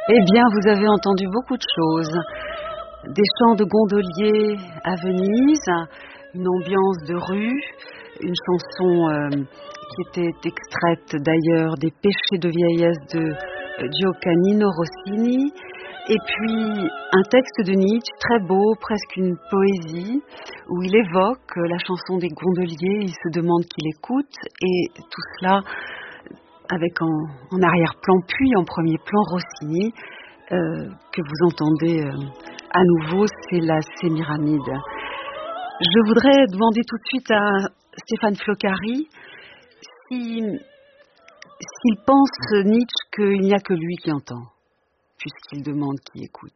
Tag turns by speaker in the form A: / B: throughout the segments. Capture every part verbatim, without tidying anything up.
A: Eh bien, vous avez entendu beaucoup de choses. Des chants de gondoliers à Venise, une ambiance de rue, une chanson euh, qui était extraite d'ailleurs des Péchés de vieillesse de euh, Gioacchino Rossini, et puis un texte de Nietzsche très beau, presque une poésie, où il évoque euh, la chanson des gondoliers, il se demande qui l'écoute, et tout cela avec en, en arrière-plan, puis en premier plan Rossini, euh, que vous entendez euh, à nouveau, c'est la Sémiramide. Je voudrais demander tout de suite à Stéphane Floccari si, s'il pense, Nietzsche, qu'il n'y a que lui qui entend, puisqu'il demande qui écoute.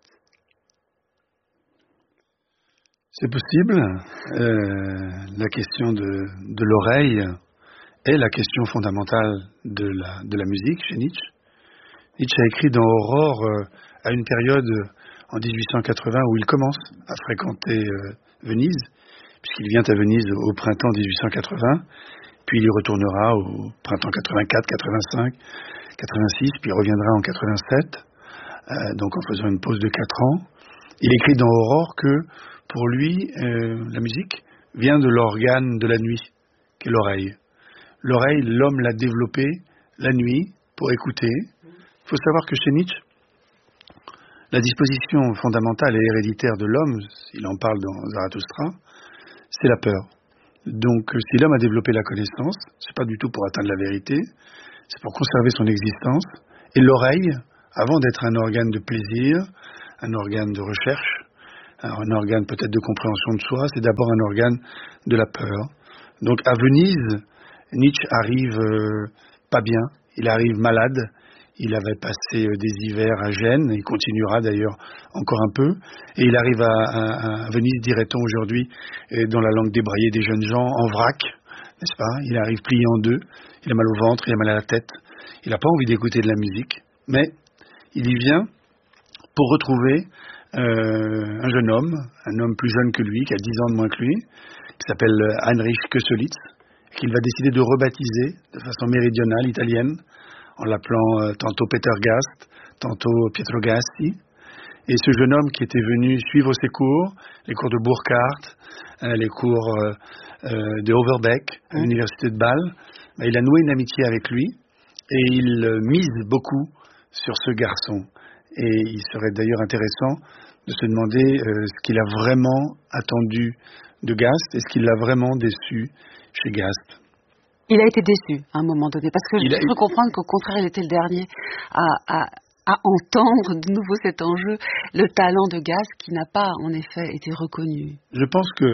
B: C'est possible. Euh, la question de, de l'oreille est la question fondamentale de la, de la musique chez Nietzsche. Nietzsche a écrit dans Aurore euh, à une période en dix-huit cent quatre-vingts où il commence à fréquenter euh, Venise, puisqu'il vient à Venise au printemps dix-huit cent quatre-vingts, puis il y retournera au printemps quatre-vingt-quatre, quatre-vingt-cinq, quatre-vingt-six, puis il reviendra en quatre-vingt-sept, euh, donc en faisant une pause de quatre ans. Il écrit dans Aurore que pour lui, euh, la musique vient de l'organe de la nuit, qui est l'oreille. L'oreille, l'homme l'a développée la nuit pour écouter. Il faut savoir que chez Nietzsche, la disposition fondamentale et héréditaire de l'homme, il en parle dans Zarathustra, c'est la peur. Donc, si l'homme a développé la connaissance, c'est pas du tout pour atteindre la vérité, c'est pour conserver son existence. Et l'oreille, avant d'être un organe de plaisir, un organe de recherche, un organe peut-être de compréhension de soi, c'est d'abord un organe de la peur. Donc, à Venise, Nietzsche arrive euh, pas bien, il arrive malade. Il avait passé des hivers à Gênes, il continuera d'ailleurs encore un peu, et il arrive à, à, à Venise, dirait-on aujourd'hui, dans la langue débraillée des jeunes gens, en vrac, n'est-ce pas? Il arrive plié en deux, il a mal au ventre, il a mal à la tête, il n'a pas envie d'écouter de la musique, mais il y vient pour retrouver euh, un jeune homme, un homme plus jeune que lui, qui a dix ans de moins que lui, qui s'appelle Heinrich Köselitz, qu'il va décider de rebaptiser de façon méridionale, italienne, en l'appelant euh, tantôt Peter Gast, tantôt Pietro Gasti. Et ce jeune homme qui était venu suivre ses cours, les cours de Burckhardt, euh, les cours euh, euh, de Overbeck, à l'université de Bâle, bah, il a noué une amitié avec lui et il euh, mise beaucoup sur ce garçon. Et il serait d'ailleurs intéressant de se demander euh, ce qu'il a vraiment attendu de Gast et ce qu'il l'a vraiment déçu chez Gast.
A: Il a été déçu à un moment donné, parce que
B: il
A: je
B: a...
A: peux comprendre qu'au contraire, il était le dernier à, à, à entendre de nouveau cet enjeu, le talent de Gast qui n'a pas, en effet, été reconnu.
B: Je pense que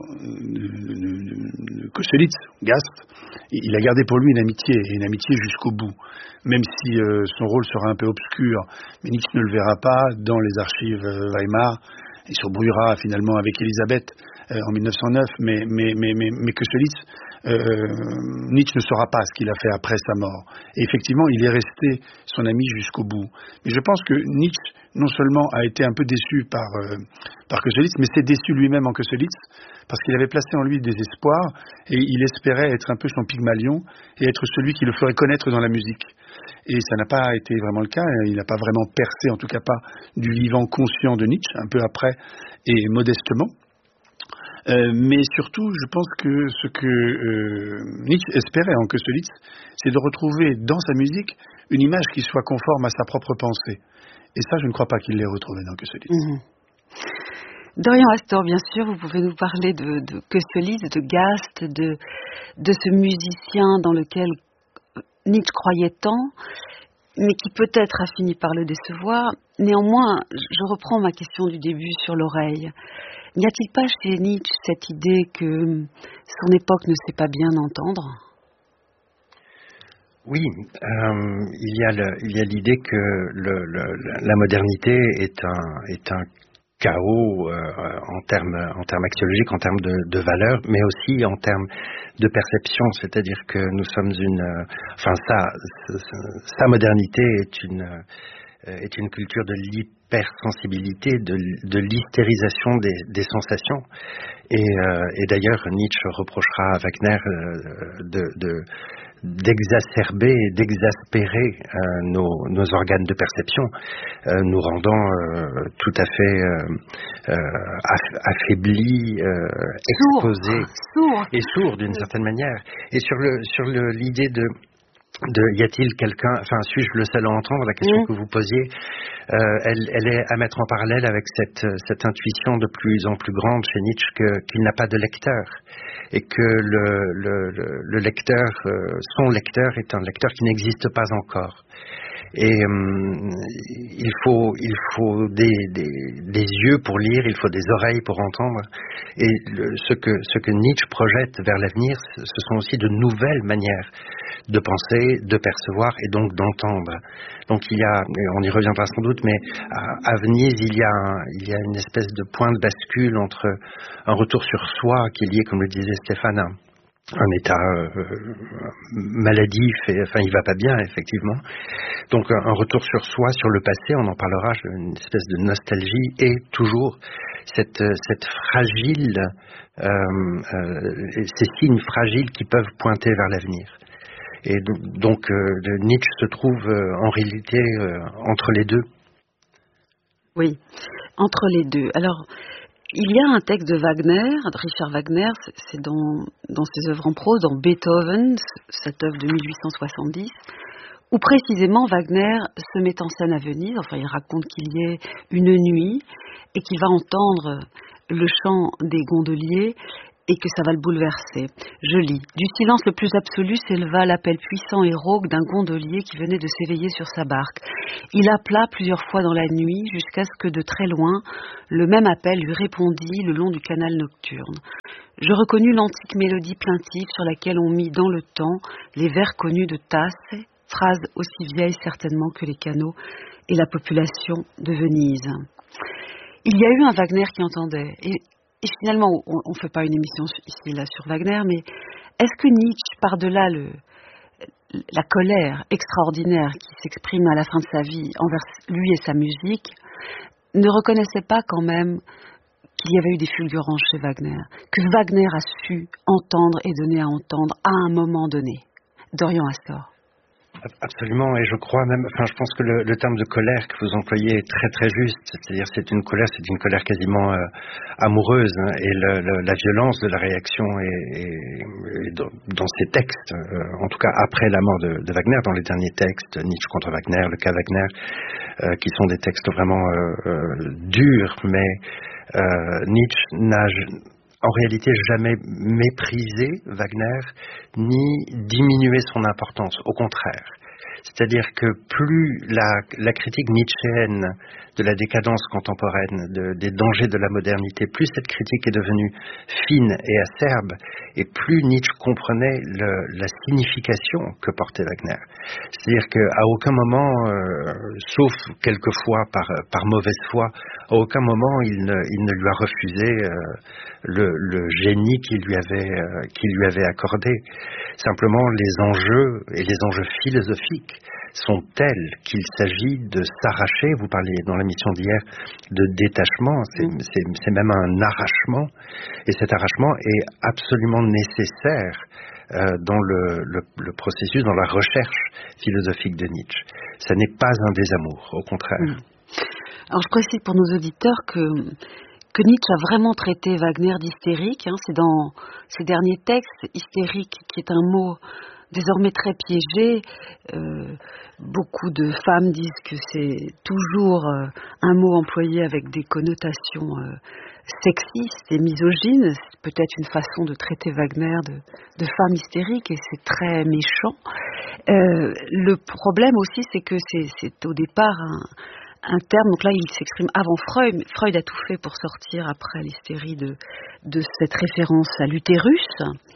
B: Köselitz, Gast, il a gardé pour lui une amitié, et une amitié jusqu'au bout. Même si euh, son rôle sera un peu obscur, mais Nietzsche ne le verra pas dans les archives Weimar. Il se brouillera finalement avec Elisabeth euh, en mille neuf cent neuf, mais, mais, mais, mais, mais Köselitz, euh, Nietzsche ne saura pas ce qu'il a fait après sa mort. Et effectivement, il est resté son ami jusqu'au bout. Mais je pense que Nietzsche, non seulement a été un peu déçu par, euh, par Köselitz, mais s'est déçu lui-même en Köselitz, parce qu'il avait placé en lui des espoirs, et il espérait être un peu son Pygmalion, et être celui qui le ferait connaître dans la musique. Et ça n'a pas été vraiment le cas, il n'a pas vraiment percé, en tout cas pas du vivant conscient de Nietzsche, un peu après et modestement. Euh, mais surtout, je pense que ce que euh, Nietzsche espérait en Köselitz, c'est de retrouver dans sa musique une image qui soit conforme à sa propre pensée. Et ça, je ne crois pas qu'il l'ait retrouvé dans Köselitz.
A: Mmh. Dorian Astor, bien sûr, vous pouvez nous parler de, de Köselitz, de Gast, de, de ce musicien dans lequel Nietzsche croyait tant, mais qui peut-être a fini par le décevoir. Néanmoins, je reprends ma question du début sur l'oreille. N'y a-t-il pas chez Nietzsche cette idée que son époque ne sait pas bien entendre ?
C: Oui, euh, il y a le, il y a l'idée que le, le, la modernité est un, est un chaos euh, en termes en termes axiologiques, en termes de, de valeurs, mais aussi en termes de perception. C'est-à-dire que nous sommes une, enfin sa sa modernité est une est une culture de l'hypersensibilité, de, de l'hystérisation des, des sensations. Et, euh, et d'ailleurs, Nietzsche reprochera à Wagner euh, de, de d'exacerber et d'exaspérer euh, nos, nos organes de perception, euh, nous rendant euh, tout à fait euh, euh, affaiblis, euh, exposés
A: sourd.
C: et sourds d'une certaine manière. Et sur le sur le l'idée de de y a-t-il quelqu'un, enfin suis-je le seul à entendre, la question mmh. que vous posiez, euh, elle, elle est à mettre en parallèle avec cette, cette intuition de plus en plus grande chez Nietzsche que, qu'il n'a pas de lecteur et que le, le, le, le lecteur, euh, son lecteur est un lecteur qui n'existe pas encore. Et euh, il faut, il faut des, des, des yeux pour lire, il faut des oreilles pour entendre. Et le, ce, que, ce que Nietzsche projette vers l'avenir, ce sont aussi de nouvelles manières de penser, de percevoir et donc d'entendre. Donc il y a, on y reviendra sans doute, mais à, à Venise, il y a, un, il y a une espèce de point de bascule entre un retour sur soi qui est lié, comme le disait Stéphane, à un état euh, maladif, et, enfin il va pas bien effectivement. Donc un, un retour sur soi, sur le passé, on en parlera, une espèce de nostalgie et toujours cette, cette fragile, euh, euh, ces signes fragiles qui peuvent pointer vers l'avenir. Et donc euh, Nietzsche se trouve euh, en réalité euh, entre les deux.
A: Oui, entre les deux. Alors, il y a un texte de Wagner, de Richard Wagner, c'est dans, dans ses œuvres en prose, dans Beethoven, cette œuvre de mille huit cent soixante-dix, où précisément Wagner se met en scène à Venise. Enfin, il raconte qu'il y ait une nuit et qu'il va entendre le chant des gondoliers et que ça va le bouleverser. Je lis. Du silence le plus absolu s'éleva l'appel puissant et rauque d'un gondolier qui venait de s'éveiller sur sa barque. Il appela plusieurs fois dans la nuit jusqu'à ce que de très loin, le même appel lui répondit le long du canal nocturne. Je reconnus l'antique mélodie plaintive sur laquelle on mit dans le temps les vers connus de Tasse, phrase aussi vieille certainement que les canaux et la population de Venise. Il y a eu un Wagner qui entendait, et Et finalement, on ne fait pas une émission ici là sur Wagner, mais est-ce que Nietzsche, par-delà le, la colère extraordinaire qui s'exprime à la fin de sa vie envers lui et sa musique, ne reconnaissait pas quand même qu'il y avait eu des fulgurances chez Wagner, que Wagner a su entendre et donner à entendre à un moment donné? Dorian Astor.
C: Absolument, et je crois même, enfin je pense que le, le terme de colère que vous employez est très très juste, c'est-à-dire c'est une colère, c'est une colère quasiment euh, amoureuse, hein, et le, le, la violence de la réaction est, est, est dans, dans ces textes, euh, en tout cas après la mort de, de Wagner, dans les derniers textes, Nietzsche contre Wagner, le cas Wagner, euh, qui sont des textes vraiment euh, euh, durs, mais euh, Nietzsche n'a en réalité jamais méprisé Wagner ni diminué son importance, au contraire. C'est-à-dire que plus la, la critique nietzschéenne de la décadence contemporaine, de, des dangers de la modernité, plus cette critique est devenue fine et acerbe, et plus Nietzsche comprenait le, la signification que portait Wagner. C'est-à-dire qu'à aucun moment, euh, sauf quelquefois par, par mauvaise foi, à aucun moment il ne, il ne lui a refusé euh, le, le génie qu'il lui avait, euh, qu'il lui avait accordé. Simplement, les enjeux et les enjeux philosophiques sont tels qu'il s'agit de s'arracher. Vous parliez dans l'émission d'hier de détachement, c'est, c'est, c'est même un arrachement, et cet arrachement est absolument nécessaire euh, dans le, le, le processus, dans la recherche philosophique de Nietzsche. Ça n'est pas un désamour, au contraire.
A: Alors je précise pour nos auditeurs que que Nietzsche a vraiment traité Wagner d'hystérique, hein, c'est dans ses derniers textes, hystérique qui est un mot désormais très piégé. Euh, beaucoup de femmes disent que c'est toujours euh, un mot employé avec des connotations euh, sexistes et misogynes. C'est peut-être une façon de traiter Wagner de, de femme hystérique, et c'est très méchant. Euh, le problème aussi, c'est que c'est, c'est au départ un un terme, donc là il s'exprime avant Freud, mais Freud a tout fait pour sortir après l'hystérie de, de cette référence à l'utérus.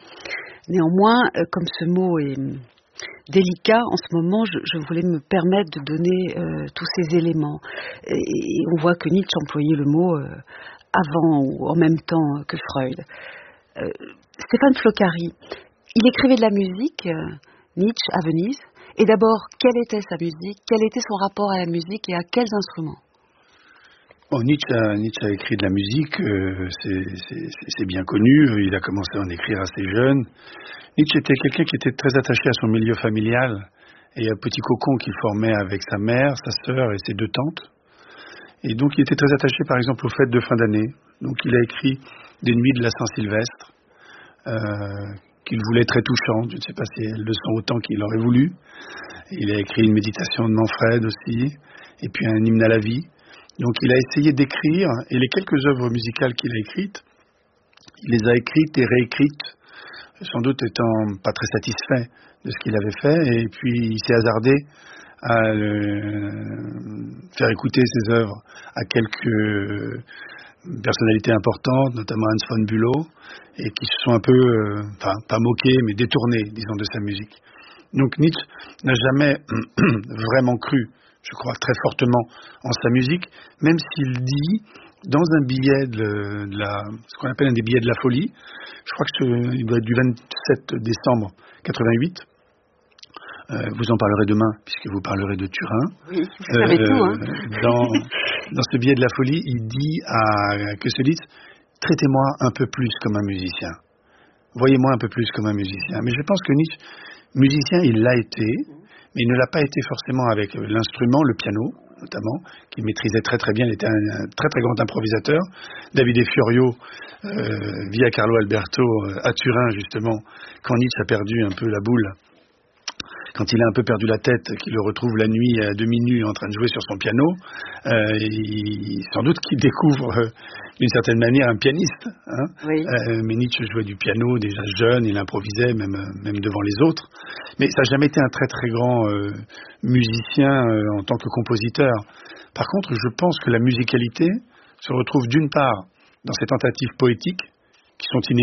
A: Néanmoins, euh, comme ce mot est délicat, en ce moment je, je voulais me permettre de donner euh, tous ces éléments. Et, et on voit que Nietzsche employait le mot euh, avant ou en même temps que Freud. Euh, Stéphane Floccari, il écrivait de la musique, euh, Nietzsche, à Venise. Et d'abord, quelle était sa musique? Quel était son rapport à la musique et à quels instruments?
B: Oh, Nietzsche, a, Nietzsche a écrit de la musique, euh, c'est, c'est, c'est bien connu, il a commencé à en écrire assez jeune. Nietzsche était quelqu'un qui était très attaché à son milieu familial et à un petit cocon qu'il formait avec sa mère, sa sœur et ses deux tantes. Et donc il était très attaché par exemple aux fêtes de fin d'année. Donc il a écrit des nuits de la Saint-Sylvestre, euh, qu'il voulait très touchantes, je ne sais pas si elles le sont autant qu'il aurait voulu. Il a écrit une méditation de Manfred aussi, et puis un hymne à la vie. Donc il a essayé d'écrire, et les quelques œuvres musicales qu'il a écrites, il les a écrites et réécrites, sans doute étant pas très satisfait de ce qu'il avait fait, et puis il s'est hasardé à le, faire écouter ses œuvres à quelques personnalités importantes, notamment Hans von Bülow, et qui se sont un peu, euh, enfin pas moqués, mais détournés, disons, de sa musique. Donc Nietzsche n'a jamais vraiment cru, je crois, très fortement en sa musique, même s'il dit, dans un billet de, de la, ce qu'on appelle un des billets de la folie, je crois que ce, il doit être du vingt-sept décembre quatre-vingt-huit, euh, vous en parlerez demain, puisque vous parlerez de Turin.
A: Oui, vous savez euh, tout, hein.
B: dans, dans ce billet de la folie, il dit à Köselitz, traitez-moi un peu plus comme un musicien. Voyez-moi un peu plus comme un musicien. Mais je pense que Nietzsche, musicien, il l'a été, mais il ne l'a pas été forcément avec l'instrument, le piano, notamment, qu'il maîtrisait très très bien. Il était un, un très très grand improvisateur. Davide Fiorio euh, vit à Carlo Alberto à Turin, justement, quand Nietzsche a perdu un peu la boule. Quand il a un peu perdu la tête, qu'il le retrouve la nuit à demi nu en train de jouer sur son piano, euh, il, sans doute qu'il découvre euh, d'une certaine manière un pianiste. Hein.
A: Oui.
B: Euh, mais Nietzsche jouait du piano déjà jeune, il improvisait même, même devant les autres. Mais ça n'a jamais été un très très grand euh, musicien euh, en tant que compositeur. Par contre, je pense que la musicalité se retrouve d'une part dans ces tentatives poétiques qui sont inédites.